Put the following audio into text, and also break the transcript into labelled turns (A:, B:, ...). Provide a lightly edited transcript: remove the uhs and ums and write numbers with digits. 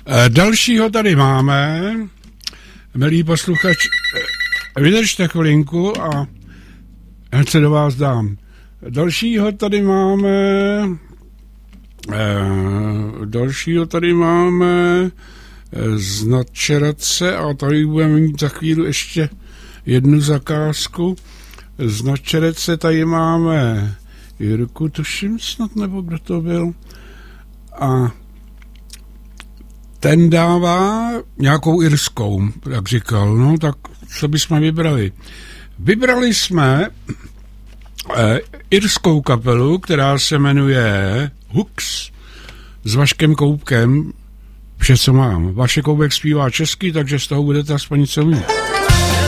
A: Dalšího tady máme, milí posluchač, vydržte chvilinku a hned se do vás dám. Dalšího tady máme z Nadčeradce a tady budeme mít za chvíli ještě jednu zakázku. Z Nadčeradce tady máme Jirku, tuším snad, nebo kdo to byl. A ten dává nějakou irskou, jak říkal. No tak co bychom vybrali? Vybrali jsme irskou kapelu, která se jmenuje Hooks s Vaškem Koubkem. Vše, co mám. Vašek Koubek zpívá česky, takže z toho budete aspoň něco mít.